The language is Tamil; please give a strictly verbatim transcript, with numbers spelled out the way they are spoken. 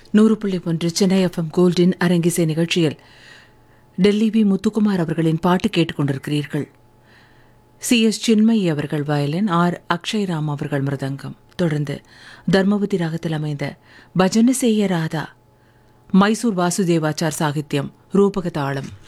நூறு புள்ளி ஒன்று சென்னை எஃப்எம் கோல்டின் அரங்கிசை நிகழ்ச்சியில் டெல்லி வி முத்துக்குமார் அவர்களின் பாட்டு கேட்டுக்கொண்டிருக்கிறீர்கள். சி எஸ் சின்மயி அவர்கள் வயலின், ஆர் அக்ஷய்ராம் அவர்கள் மிருதங்கம். தொடர்ந்து தர்மபுத்தி ராகத்தில் அமைந்த பஜன செய்ய ராதா, மைசூர் வாசுதேவாச்சார் சாகித்யம், ரூபக தாளம்.